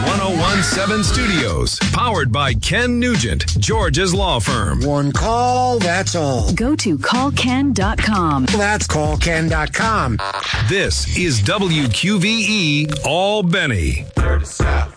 1017 Studios. Powered by Ken Nugent, George's law firm. One call, that's all. Go to callken.com. That's callken.com. This is WQVE Albany. 30 South.